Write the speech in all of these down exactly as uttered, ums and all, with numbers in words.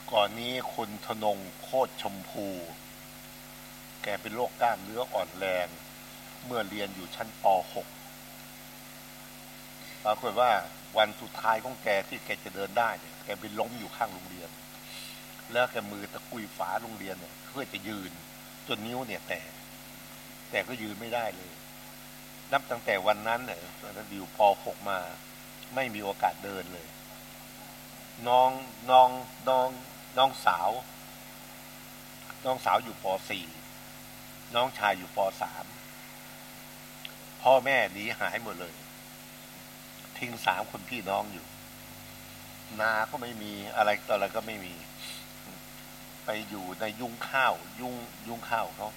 ก่อนนี้คุณธนงโคตรชมพูแกเป็นโรคกล้ามเนื้ออ่อนแรงเมื่อเรียนอยู่ชั้นป หก ปรากฏว่าวันสุดท้ายของแกที่แกจะเดินได้เนี่ยแกไปล้มอยู่ข้างโรงเรียนแล้วแกมือตะกุยฝาโรงเรียนเนี่ยเพื่อจะยืนจนนิ้วเนี่ยแตกแต่ก็ยืนไม่ได้เลยนับตั้งแต่วันนั้นเนี่ยตอนนั้นอยู่ป หก มาไม่มีโอกาสเดินเลยน้องน้องน้องน้องสาวน้องสาวอยู่ป สี่ น้องชายอยู่ป สาม พ่อแม่หนีหายหมดเลยทิ้งสามคนพี่น้องอยู่นาก็ไม่มีอะไรต่ออะไรก็ไม่มีไปอยู่ในยุ้งข้าวยุ้งยุ้งข้าวเขา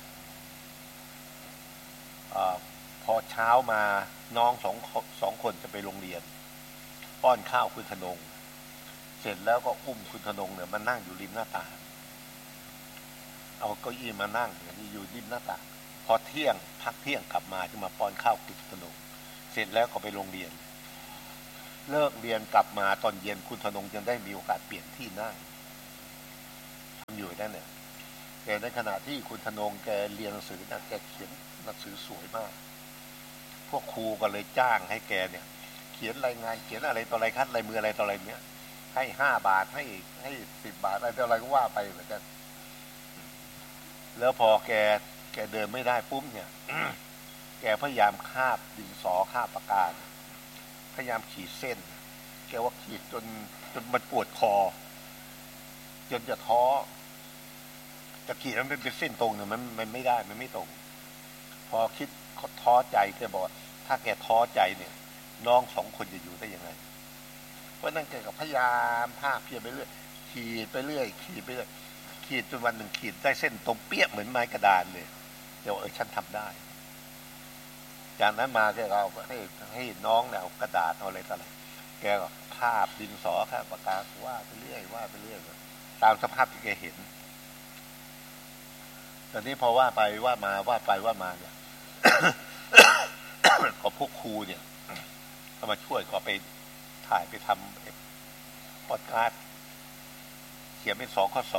พอเช้ามาน้องสองสองคนจะไปโรงเรียนป้อนข้าวคุณธนงเสร็จแล้วก็อุ้มคุณธนงเนี่ยมานั่งอยู่ริมหน้าต่างเอาเก้าอี้มานั่งอย่างนี้อยู่ริมหน้าต่างพอเที่ยงพักเที่ยงกลับมาจะมาป้อนข้าวคุณธนงเสร็จแล้วก็ไปโรงเรียนเลิกเรียนกลับมาตอนเย็นคุณธนงยังได้มีโอกาสเปลี่ยนที่นั่งทำอยู่นั่นเนี่ยแต่ในขณะที่คุณธนงแกเรียนหนังสือนะแกเขียนหนังสือสวยมากพวกครูก็เลยจ้างให้แกเนี่ยเขียนรายงานเขียนอะไรต่ออะไรคัดลายมืออะไรต่ออะไรเนี้ยให้ห้าบาทให้ให้สิบบาทอะไรต่ออะไรก็ว่าไปเหมือนกันแล้วพอแกแกเดินไม่ได้ปุ๊บเนี่ย แกพยายามคาบดินสอคาบปากกาพยายามขีดเส้นแกว่าขีดจนจนมันปวดคอจนจะท้อจะขีดมันเป็นเส้นตรงเนี่ยมันมันไม่ได้มันไม่ตรงพอคิดท้อใจแกบอกถ้าแกท้อใจเนี่ยน้องสองคนจะอยู่ได้ยังไงเพราะนั่นแกก็พยายามภาคเพียรไปเรื่อยขีดไปเรื่อยขีดไปเรื่อยขีดจนวันหนึ่งขีดได้เส้นตรงเปี้ยเหมือนไม้กระดานเลยเดี๋ยวเออฉันทำได้จากนั้นมาแกก็เอาให้ให้น้องเนี่ยเอากระดาษเอาอะไรต่ออะไรแกก็คาบดินสอคาบปากกาว่าไปเรื่อยว่าไปเรื่อยตามสภาพที่แกเห็นตอนนี้พอว่าไปว่ามาว่าไปว่ามาเนี่ย ก็พวกครูเนี่ยเขามาช่วยก็ไปถ่ายไปทำพอดคาสต์เขียนเป็นสคส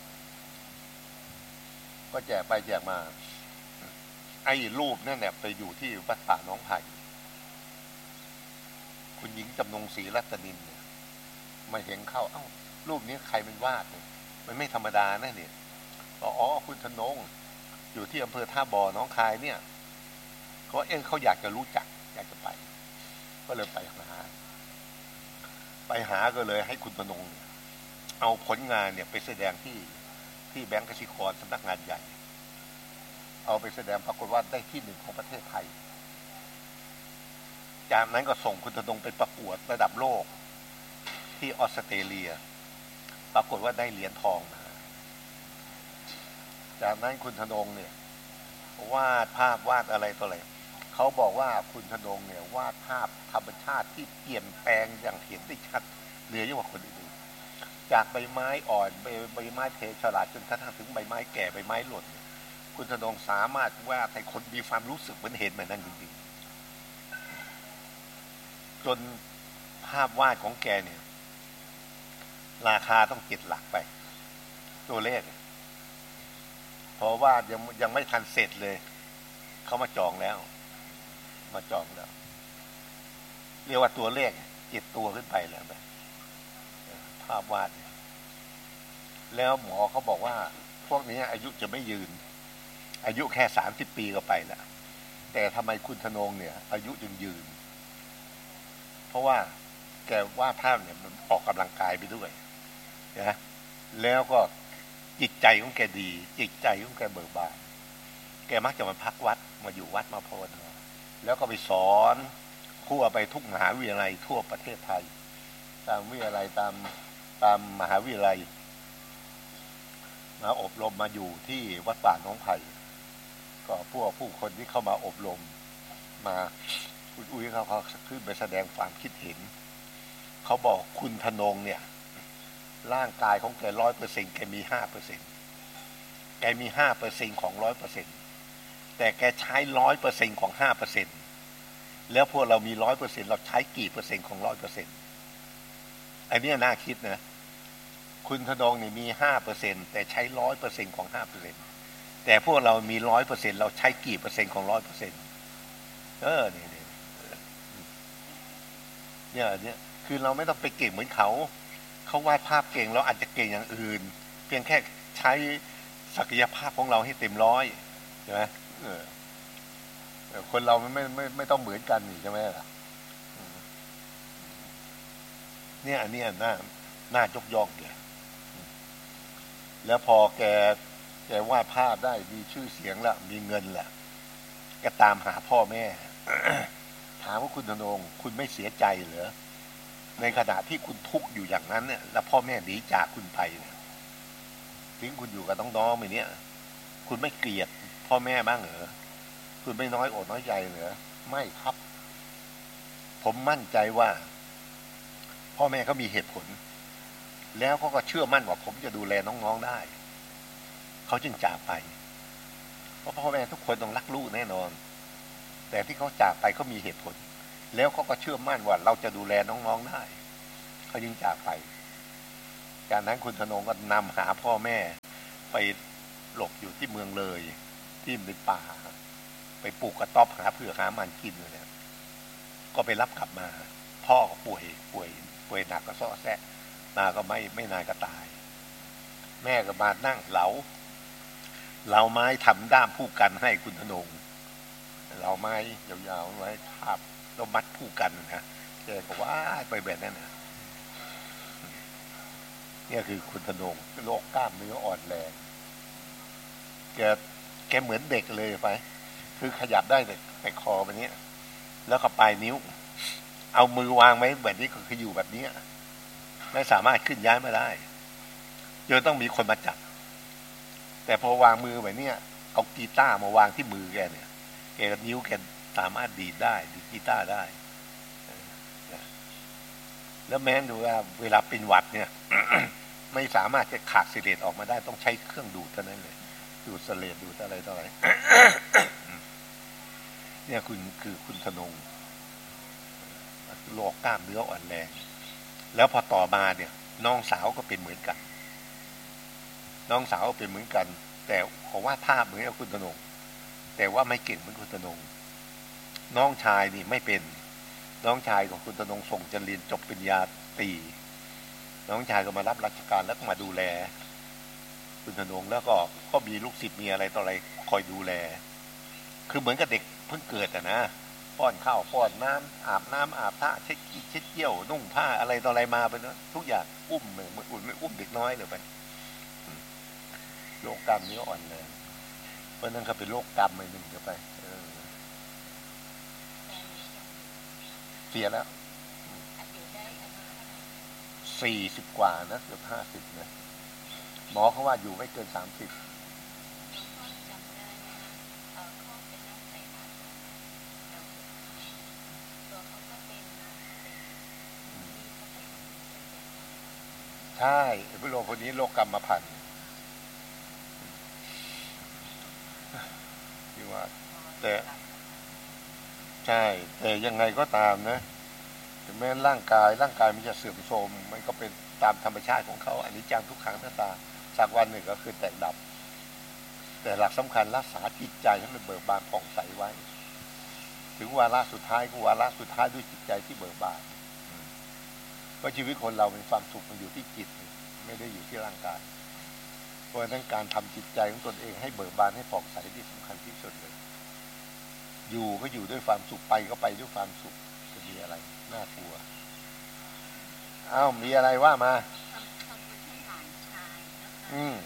ก็แจกไปแจกมาไอ้รูปนั่นเนี่ยไปอยู่ที่วัดป่าน้องไผ่คุณหญิงจำนงศรีรัตนินเนี่ยมาเห็นเข้าเอ้ารูปนี้ใครเป็นวาดเนี่ยมันไม่ธรรมดานะเนี่ยอ๋อคุณธนงอยู่ที่อำเภอท่าบ่อน้องคายเนี่ยเขาเองเขาอยากจะรู้จักอยากจะไปก็เลยไปหาไปหาก็เลยให้คุณธนงเอาผลงานเนี่ยไปแสดงที่ที่แบงก์กสิกรสำนักงานใหญ่เอาไปแสดงปรากฏว่าได้ที่หนึ่งของประเทศไทยจากนั้นก็ส่งคุณธนงไปประกวดระดับโลกที่ออสเตรเลียปรากฏว่าได้เหรียญทองมาจากนั้นคุณธนงเนี่ยวาดภาพวาดอะไรต่ออะไรเขาบอกว่าคุณธนงเนี่ยวาดภาพธรรมชาติที่เปลี่ยนแปลงอย่างเห็นได้ชัดเหนือยิ่งกว่าคนอื่นจากใบไม้อ่อนใบใบไม้เพฉลาดจนกระทั่งถึงใบไม้แก่ใบไม้หล่นคุณธนงสามารถวาดให้คนมีความรู้สึกเหมือนเห็นมันนั่นจริงๆจนภาพวาดของแกเนี่ยราคาต้องเจ็ดหลักไปตัวเลขเพราะว่ายังยังไม่ทันเสร็จเลยเขามาจองแล้วมาจองแล้วเรียกว่าตัวเลขเจ็ดตัวขึ้นไปแล้วแบบภาพวาดแล้วหมอเขาบอกว่าพวกนี้อายุจะไม่ยืนอายุแค่สามสิบปีก็ไปแล้วแต่ทำไมคุณธนงเนี่ยอายุยังยืนเพราะว่าแกวาดภาพเนี่ยมันออกกำลังกายไปด้วยนะแล้วก็จิตใจของแกดีจิตใจของแกเบิกบานแกมักจะมาพักวัดมาอยู่วัดมาภาวนาแล้วก็ไปสอนทั่วไปทุกมหาวิทยาลัยทั่วประเทศไทยตามวิทยาลัยตามตามมหาวิทยาลัยมาอบรมมาอยู่ที่วัดป่าน้องไผ่ก็พวกผู้คนที่เข้ามาอบรมมาอุ้ยเขาเขาขึ้นไปแสดงความคิดเห็นเขาบอกคุณธนงเนี่ยร่างกายของแกร้อยเปอร์เซ็นต์แกมีห้าเปอร์เซ็นต์แกมีห้าเปอร์เซ็นต์ของร้อยเปอร์เซ็นต์แต่แกใช้ร้อยเปอร์เซ็นต์ของห้าเปอร์เซ็นต์แล้วพวกเรามีร้อยเปอร์เซ็นต์เราใช้กี่เปอร์เซ็นต์ของร้อยเปอร์เซ็นต์ไอ้นี่น่าคิดนะคคุณธนงนี่มีห้าเปอร์เซ็นต์แต่ใช้ร้อยเปอร์เซ็นต์ของห้าเปอร์เซ็นต์แต่พวกเรามีร้อยเปอร์เซ็นต์เราใช้กี่เปอร์เซ็นต์ของร้อยเปอร์เซ็นต์เออเนี่ยเนี่ยเนี่ยคือเราไม่ต้องไปเก่งเหมือนเขาเขาวาดภาพเก่งเราอาจจะเก่งอย่างอื่นเพียงแค่ใช้ศักยภาพของเราให้เต็มร้อยใช่ไหมเออคนเราไม่ไม่ไม่ต้องเหมือนกันใช่ไหมล่ะเนี่ยอันนี้น่าน่ายกย่องเลยแล้วพอแกแกวาดภาพได้มีชื่อเสียงละมีเงินละก็ตามหาพ่อแม่ ถามว่าคุณธนงคุณไม่เสียใจเหรอในขณะที่คุณทุกข์อยู่อย่างนั้นเนี่ยแล้วพ่อแม่หนีจากคุณไปเนี่ยทิ้งคุณอยู่กับน้องๆอย่างเนี้ยคุณไม่เกลียดพ่อแม่บ้างเหรอคุณไม่น้อยอกน้อยใจเหรอไม่ครับผมมั่นใจว่าพ่อแม่เขามีเหตุผลแล้วเขาก็เชื่อมั่นว่าผมจะดูแลน้องๆได้เขาจึงจากไปเพราะพ่อแม่ทุกคนต้องรักลูกแน่นอนแต่ที่เขาจากไปเขามีเหตุผลแล้วเขาก็เชื่อมั่นว่าเราจะดูแลน้องๆได้เขาจึงจากไปจากนั้นคุณธนงก็นำหาพ่อแม่ไปหลบอยู่ที่เมืองเลยที่ในป่าไปปลูกกระต๊อบหาเพื่อหามันกินเลยเนี่ยก็ไปรับกลับมาพ่อก็ป่วยป่วยป่วยหนักก็ซ้อแซะมาก็ไม่ไม่นานก็ตายแม่ก็มานั่งเหลาเหลาไม้ทำด้ามผู้กันให้คุณธนงเหลาไม้ยาวๆไว้ทาบแล้วมัดผู้กันนะแกก็ว่าไปแบบนั้นนะนี่คือคุณธนงโรคกล้ามเนื้ออ่อนแรงแกแกเหมือนเด็กเลยไปคือขยับได้แต่แต่คอแบบนี้แล้วก็ปลายนิ้วเอามือวางไว้แบบนี้ก็คืออยู่แบบนี้ไม่สามารถขึ้นย้ายมาได้จนต้องมีคนมาจับแต่พอวางมือแบบนี้เอากีตาร์มาวางที่มือแกเนี่ยแกนิ้วแกสามารถดีดได้ดีดกีตาร์ได้แล้วแม้ดูว่าเวลาเป็นหวัดเนี่ย ไม่สามารถจะขาดเสลดออกมาได้ต้องใช้เครื่องดูดเท่านั้นเลยดูดเสลดดูดอะไรต่ออะไร เนี่ยคุณคือคุณธนงโรคกล้ามเนื้ออ่อนแรงแล้วพอต่อมาเนี่ยน้องสาวก็เป็นเหมือนกันน้องสาวเป็นเหมือนกันแต่ขอว่าภาพเหมือนกับคุณธนงแต่ว่าไม่เก่งเหมือนคุณธนงน้องชายนี่ไม่เป็นน้องชายของคุณธนงส่งจะเรียนจบปริญญาตรีน้องชายก็มารับราชการแล้วก็มาดูแลคุณธนงแล้วก็ก็มีลูกศิษย์มีอะไรต่ออะไรคอยดูแลคือเหมือนกับเด็กเพิ่งเกิดอ่ะนะป้อนข้าวป้อนน้ำอาบน้ำอาบผ้าเช็ดขี้เช็ดเยี่ยวนุ่งผ้าอะไรต่ออะไรมาไปนะทุกอย่างอุ้มเหมือนอุ่นไม่อุ้มเด็กน้อยเลยไปโรคกล้ามเนื้ออ่อนแรงเพราะนั่นก็เป็นโรคกรรมไปหนึ่งจะไปเสียแล้วสี่สิบกว่านะเกือบห้าสิบนะหมอเขาว่าอยู่ไม่เกินสามสิบใช่ผู้โรคคนนี้โรคกรรมพันธุ์ที่ว่าแต่ใช่แต่ยังไงก็ตามนะถึงแม้ร่างกายร่างกายมันจะเสื่อมโทรมมันก็เป็นตามธรรมชาติของเขาอันนี้จังทุกขังหน้าตาสักวันหนึ่งก็คือแตกดับแต่หลักสำคัญรักษาจิตใจให้มันเบิกบานผ่องใสไว้ถึงวาระสุดท้ายก็วาระสุดท้ายด้วยจิตใจที่เบิกบานเพราะชีวิตคนเราเป็นความสุขมันอยู่ที่จิตไม่ได้อยู่ที่ร่างกายเพราะฉะนั้นการทำจิตใจของตนเองให้เบิกบานให้ผ่องใสที่สำคัญที่สุดเลยอยู่ก็อยู่ด้วยความสุขไปก็ไปด้วยความสุขจะมีอะไรน่ากลัวอ้าวมีอะไรว่ามาอืม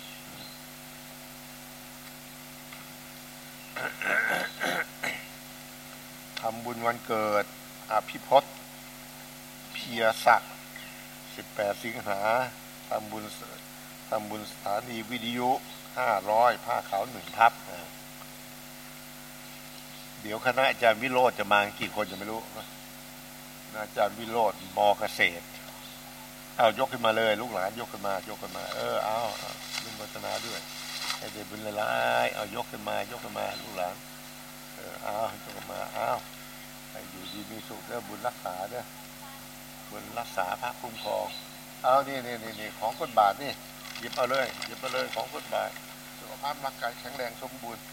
ทำบุญวันเกิดอภิพจน์เพียรศักดิ์สิบแปดสิงหาทำบุญทำบุญสถานีวิทยุห้าร้อยผ้าขาวหนึ่งทับเดี๋ยวคณะอาจารย์วิโรจน์จะมากี่คนจะไม่รู้อาจารย์วิโรจน์มอเกษตรเอายกขึ้นมาเลยลูกหลานยกขึ้นมายกขึ้นมาเออเอาลุงวัฒนาด้วยให้ได้บุญหลายๆเอายกขึ้นมายกขึ้นมาลูกหลานเออเอายกขึ้นมาเอาให้อยู่ดีมีสุขเด้อบุญรักษาเด้อบุญรักษาพระคุ้มครองเอานี่นี่นี่นี่ของคนบาทนี่หยิบเอาเลยหยิบเอาเลยของคนบาทสุขภาพร่างกายแข็งแรงสมบูรณ์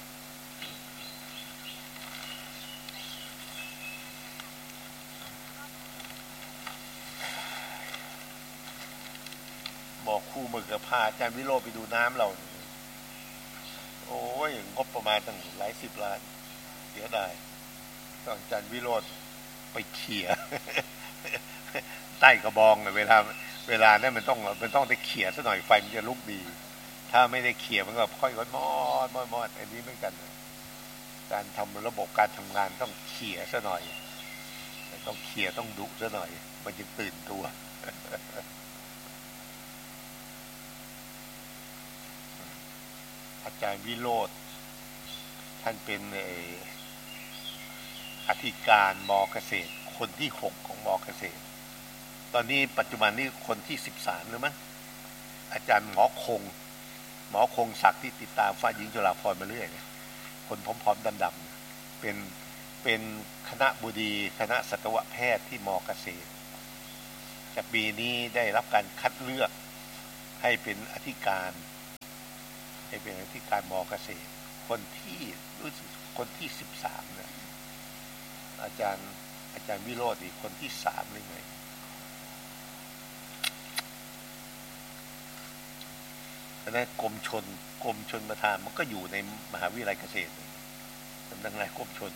บอกคู่มือกับพาอาจารย์วิโรจน์ไปดูน้ำเราโอ้ยงบประมาณตั้งหลายสิบล้านเสียดายต้องอาจารย์วิโรจน์ไปเขี่ยใต้กระบองเวลาเวลาเนี่ยมันต้องมันต้องได้เขี่ยซะหน่อยไฟมันจะลุกดี ถ้าไม่ได้เขี่ยมันก็ค่อยๆมอดมอดมอดอันนี้เหมือนกันการทำระบบการทำงานต้องเขี่ยซะหน่อยต้องเขี่ยต้องดุซะหน่อยมันจะตื่นตัวอาจารย์วิโรจน์ท่านเป็นอธิการมอเกษตรคนที่หกของมอเกษตรตอนนี้ปัจจุบันนี้คนที่สิบสามหรือมั้งอาจารย์หมอคงหมอคงศักดิ์ที่ติดตามฟ้าหญิงจุฬาภรณ์มาเรื่อยเนี่ยคนผอมๆดำๆเป็นเป็นคณะบดีคณะสัตวแพทย์ที่มอเกษตรจากปีนี้ได้รับการคัดเลือกให้เป็นอธิการให้เป็นอธิการมอเกษตรคนที่รู้สึกคนที่สิบสามเนี่ยอาจารย์อาจารย์วิโรจน์อีกคนที่สามหรือไงแต่ในกรมชนกรมชนประทานมันก็อยู่ในมหาวิทยาลัยเกษตรสำนักงานกรมชน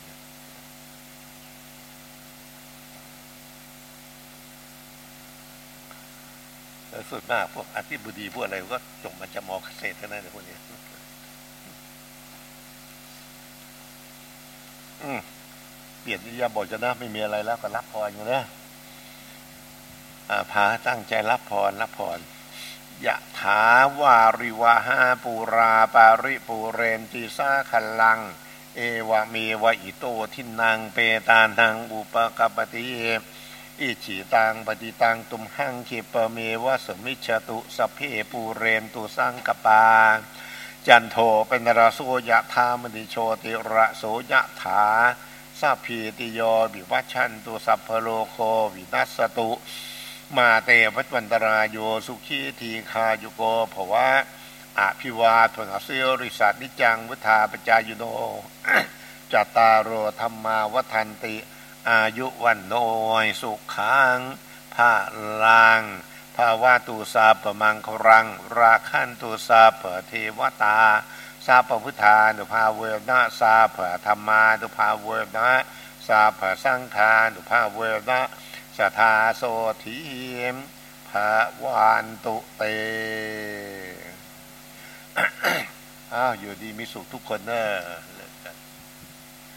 แล้วส่วนมากพวกอธิบดีพวกอะไรก็จบมาจากมอเกษตรเท่านั้นเลยพวกนี้อืมเปลี่ยนอิริยาบถจะนะไม่มีอะไรแล้วก็รับพรอยู่นะอ่าพาตั้งใจรับพรรับพรยะถาวาริวหาปูราปาริปูเรนติสาคัลลังเอวะเมวะอิโตทินังเปตานังอุปกปติอิจิตังปฏิตังตุมหังคิปเมวะสมิจตุสัพเพปูเรนตุสังกปาจันโทเป็นราโสยะธามณิโชติระโสยะถาสัพพิติโยวิวัชชันตุสัพพโลโควินัสตุมาเตวัตวันตรายโยสุขีทีคายุโกภวะอภิวาทนาสิริสัตนิจังวุธาปจายุโนจัตตารโอธรรมาวัฏันติอายุวันโนยสุขังภาลังภาวะตุสาปมังครังราคันตุสาปเทวตาสาปพุทธานุภาเวนะสาปธรรมานุภาเวนะสาปสังฆานุภาเวนะสัทธาโสธีมภาวานตุเต อ้าวอยู่ดีมีสุขทุกคนเนอะ